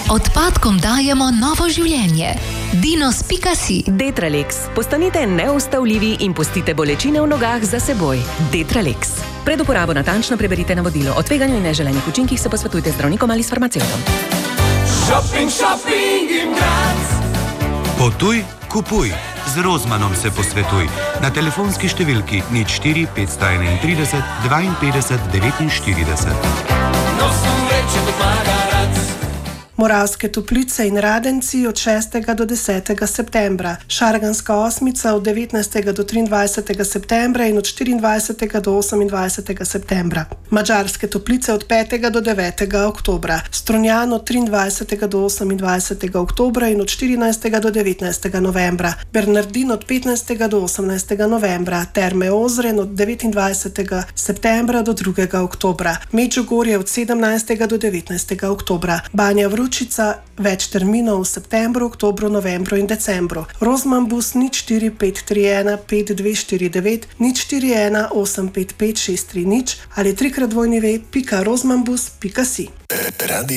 Odpadkom dajemo novo življenje. Dinos.si. Detralex. Postanite neustavljivi in pustite bolečine v nogah za seboj. Detralex. Pred uporabo natančno preberite navodilo. O tveganju in neželenih učinkih se posvetujte z zdravnikom ali s farmacevtom. Shopping in Graz. Potuj, kupuj. Z Rozmanom se posvetuj. Na telefonski številki 04 531 52 49. Nosom reče do Magarac. Moravske Toplice in Radenci od 6. do 10. septembra, Šarganska osmica od 19. do 23. septembra in od 24. do 28. septembra, Madžarske Toplice od 5. do 9. oktobra, Strunjan od 23. do 28. oktobra in od 14. do 19. novembra, Bernardin od 15. do 18. novembra, Terme Ozren od 29. septembra do 2. oktobra, Medžugorje od 17. do 19. oktobra, Banja Vročica, več terminov v septembru, oktobru, novembru in decembru. Rozmanbus 04531 5249 041 855 630 ali 3x2.rozmanbus.si.